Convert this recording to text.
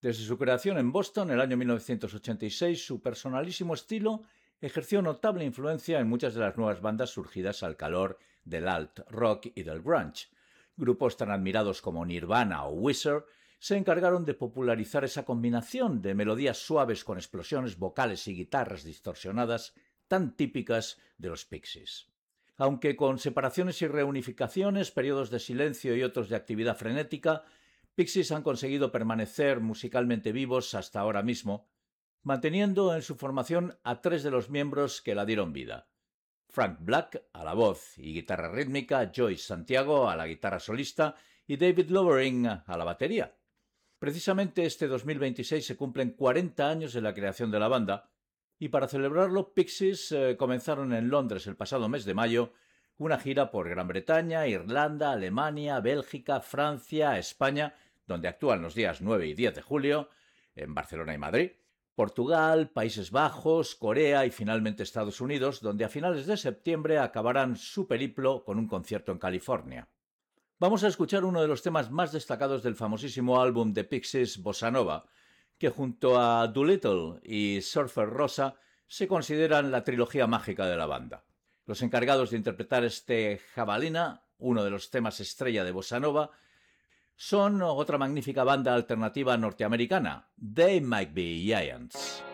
Desde su creación en Boston en el año 1986, su personalísimo estilo ejerció notable influencia en muchas de las nuevas bandas surgidas al calor del alt rock y del grunge. Grupos tan admirados como Nirvana o Weezer se encargaron de popularizar esa combinación de melodías suaves con explosiones vocales y guitarras distorsionadas tan típicas de los Pixies. Aunque con separaciones y reunificaciones, periodos de silencio y otros de actividad frenética, Pixies han conseguido permanecer musicalmente vivos hasta ahora mismo, manteniendo en su formación a tres de los miembros que la dieron vida. Frank Black a la voz y guitarra rítmica, Joyce Santiago a la guitarra solista y David Lovering a la batería. Precisamente este 2026 se cumplen 40 años de la creación de la banda, y para celebrarlo Pixies comenzaron en Londres el pasado mes de mayo una gira por Gran Bretaña, Irlanda, Alemania, Bélgica, Francia, España, donde actúan los días 9 y 10 de julio, en Barcelona y Madrid, Portugal, Países Bajos, Corea y finalmente Estados Unidos, donde a finales de septiembre acabarán su periplo con un concierto en California. Vamos a escuchar uno de los temas más destacados del famosísimo álbum de Pixies, Bossa Nova, que junto a Doolittle y Surfer Rosa se consideran la trilogía mágica de la banda. Los encargados de interpretar este Jabalina, uno de los temas estrella de Bossa Nova, son otra magnífica banda alternativa norteamericana, They Might Be Giants.